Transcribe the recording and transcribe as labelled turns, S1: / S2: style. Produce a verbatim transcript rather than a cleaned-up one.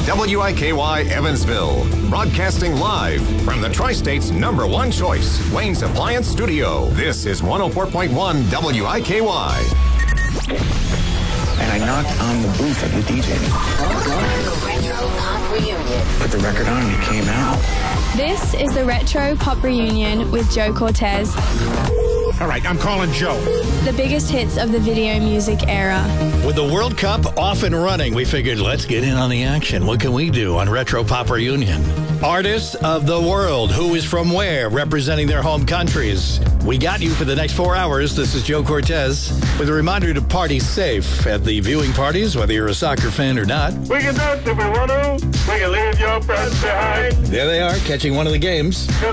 S1: W I K Y Evansville, broadcasting live from the Tri-State's number one choice, Wayne's Appliance Studio. This is one oh four point one W I K Y.
S2: And I knocked on the booth of the D J. Put the record on and it came out.
S3: This is the Retro Pop Reunion with Joe Cortez.
S4: All right, I'm calling Joe.
S3: The biggest hits of the video music era.
S5: With the World Cup off and running, we figured, let's get in on the action. What can we do on Retro Pop Reunion? Artists of the world, who is from where, representing their home countries. We got you for the next four hours. This is Joe Cortez with a reminder to party safe at the viewing parties, whether you're a soccer fan or not.
S6: We can do it if we want to. We can leave your friends behind.
S5: There they are, catching one of the games.